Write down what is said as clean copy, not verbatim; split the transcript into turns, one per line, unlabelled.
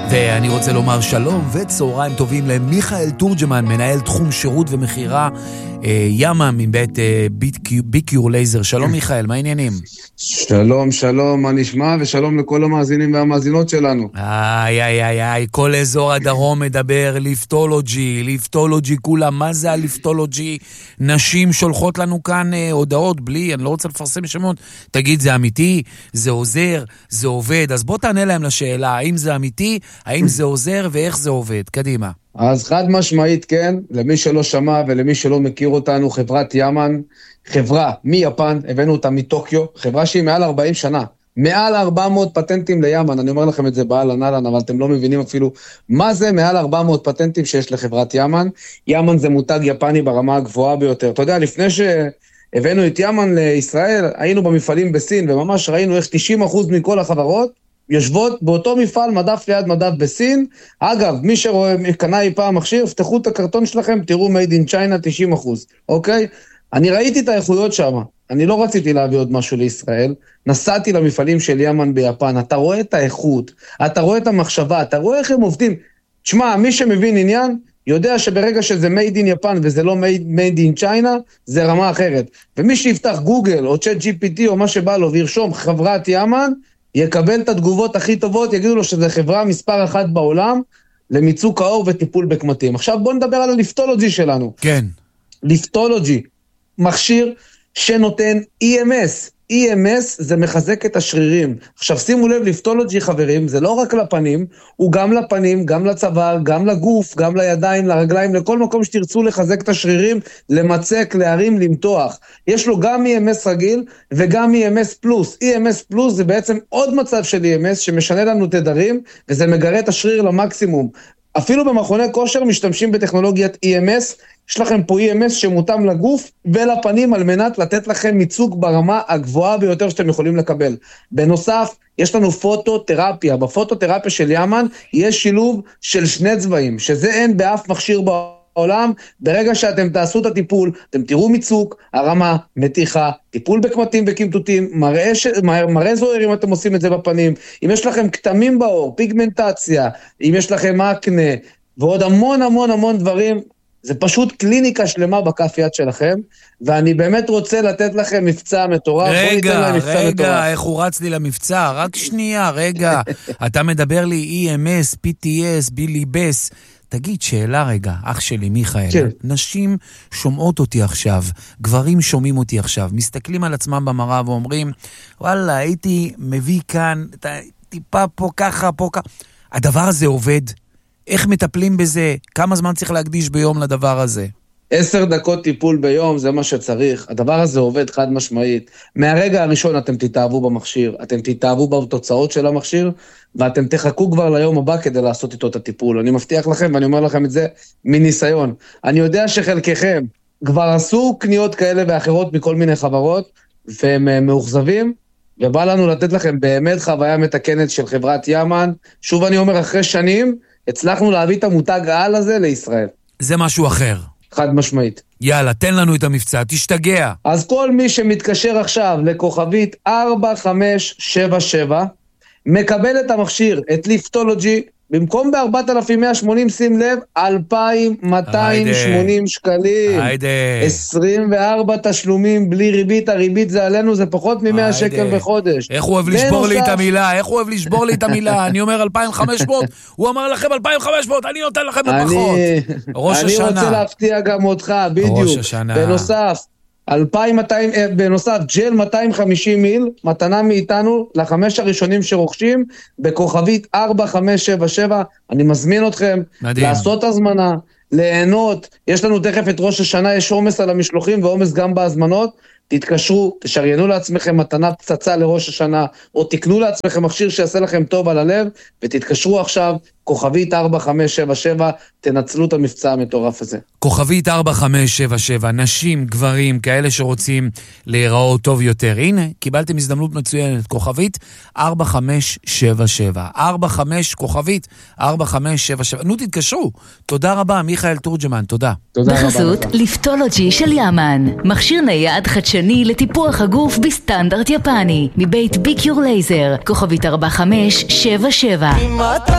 ואני רוצה לומר שלום וצהריים טובים למיכאל תורג'מן, מנהל תחום שירות ומחירה ימה מבית ביקיור לייזר. שלום מיכאל, מה העניינים?
שלום, שלום, מה נשמע? ושלום לכל המאזינים והמאזינות שלנו.
כל אזור הדרום מדבר ליפטולוגי כולם. מה זה הליפטולוגי? נשים שולחות לנו כאן הודעות בלי, אני לא רוצה לפרסם שמות. תגיד, זה אמיתי? זה עוזר? זה עובד? אז בוא תענה להם לשאלה, האם זה אמיתי? האם זה עוזר ואיך זה עובד? קדימה.
אז חד משמעית כן, למי שלא שמע ולמי שלא מכיר אותנו, חברת ימן, חברה מיפן, הבאנו אותה מטוקיו, חברה שהיא מעל 40 שנה, מעל 400 פטנטים לימן, אני אומר לכם את זה באהלן אהלן, אבל אתם לא מבינים אפילו מה זה מעל 400 פטנטים שיש לחברת ימן. ימן זה מותג יפני ברמה הגבוהה ביותר. אתה יודע, לפני שהבאנו את ימן לישראל, היינו במפעלים בסין, וממש ראינו איך 90% מכל החברות יושבות באותו מפעל מדף ליד מדף בסין. אגב, מי שרואה, קנה אי פעם מכשיר, פתחו את הקרטון שלכם, תראו made in China 90%, אוקיי? אני ראיתי את האיכויות שם, אני לא רציתי להביא עוד משהו לישראל, נסעתי למפעלים של ימן ביפן, אתה רואה את האיכות, אתה רואה את המחשבה, אתה רואה איך הם עובדים. תשמע, מי שמבין עניין, יודע שברגע שזה made in יפן וזה לא made in China, זה רמה אחרת. ומי שיפתח גוגל או צ'אט GPT או מה שבא לו וירשום חברת ימן, יקבל את התגובות הכי טובות, יגידו לו שזה חברה מספר אחת בעולם, למיצוק האור וטיפול בקמטים. עכשיו בואו נדבר על הליפטולוגי שלנו.
כן.
ליפטולוגי, מכשיר שנותן EMS. EMS זה מחזק את השרירים. עכשיו שימו לב, ליפטולוגי חברים, זה לא רק לפנים, הוא גם לפנים, גם לצוואר, גם לגוף, גם לידיים, לרגליים, לכל מקום שתרצו לחזק את השרירים, למצק, להרים, למתוח. יש לו גם EMS רגיל וגם EMS פלוס. EMS פלוס זה בעצם עוד מצב של EMS שמשנה לנו תדרים, וזה מגרה את השריר למקסימום. אפילו במכוני כושר משתמשים בטכנולוגיית EMS, יש לכם פה EMS שמותאם לגוף ולפנים על מנת לתת לכם ייצוג ברמה הגבוהה ביותר שאתם יכולים לקבל. בנוסף, יש לנו פוטותרפיה. בפוטותרפיה של ימן יש שילוב של שני צבעים, שזה אין באף מכשיר בעולם. ברגע שאתם תעשו את הטיפול, אתם תראו מיצוק, הרמה, מתיחה, טיפול בקמטים וקמטוטים, מראה זוהר אם אתם עושים את זה בפנים, אם יש לכם כתמים בעור, פיגמנטציה, אם יש לכם אקנה, ועוד המון המון המון דברים, זה פשוט קליניקה שלמה בכף יד שלכם, ואני באמת רוצה לתת לכם מבצע מטורף.
רגע, איך הוא רץ לי למבצע? רק שנייה, רגע. אתה מדבר לי EMS, PTS, ביליבס. תגיד, שאלה רגע, אח שלי מיכאל, כן. נשים שומעות אותי עכשיו, גברים שומעים אותי עכשיו, מסתכלים על עצמם במראה ואומרים, וואלה, הייתי מביא כאן, טיפה פה ככה, פה ככה. הדבר הזה עובד? איך מטפלים בזה? כמה זמן צריך להקדיש ביום לדבר הזה?
10 דקות טיפול ביום, זה מה שצריך. הדבר הזה עובד חד משמעית. מהרגע הראשון אתם תתאהבו במכשיר, אתם תתאהבו בתוצאות של המכשיר, ואתם תחכו כבר ליום הבא כדי לעשות איתו את הטיפול. אני מבטיח לכם, ואני אומר לכם את זה מניסיון. אני יודע שחלקכם כבר עשו קניות כאלה ואחרות מכל מיני חברות, והם מאוכזבים, ובא לנו לתת לכם באמת חוויה מתקנת של חברת ימן. שוב אני אומר, אחרי שנים, הצלחנו להביא את המותג העל הזה לישראל.
זה משהו אחר.
חד משמעית.
יאללה, תן לנו את המבצע, תשתגע.
אז כל מי שמתקשר עכשיו לכוכבית 4577, מקבל את המכשיר, את ליפטולוגי, במקום ב-4,180, שים לב, 2,280 שקלים. 24 תשלומים בלי ריבית, הריבית זה עלינו, זה פחות מ-100 שקל בחודש.
איך הוא אוהב לשבור לי את המילה, אני אומר 2,500, הוא אמר לכם 2,500, אני נותן לכם בפחות. ראש השנה.
אני רוצה להפתיע גם אותך, בדיוק.
ראש השנה.
בנוסף, ג'ל 250 מיל, מתנה מאיתנו לחמש הראשונים שרוכשים, בכוכבית 4577, אני מזמין אתכם לעשות הזמנה, ליהנות, יש לנו תכף את ראש השנה, יש עומס על המשלוחים ועומס גם בהזמנות, תתקשרו, תשריינו לעצמכם מתנה פצצה לראש השנה, או תקנו לעצמכם מכשיר שיעשה לכם טוב על הלב, ותתקשרו עכשיו, כוכבית 4577, תנצלו את המבצע המטורף הזה.
כוכבית 4577, נשים, גברים, כאלה שרוצים להיראות טוב יותר. הנה, קיבלתם הזדמנות מצוינת, כוכבית 4577. 45 כוכבית 4577. נו, תתקשרו. תודה רבה, מיכאל תורג'מן, תודה.
בחסות ליפטולוגי של ימן, מכשיר נייד חדשני לטיפוח הגוף בסטנדרט יפני, מבית ביקיור לייזר, כוכבית 4577.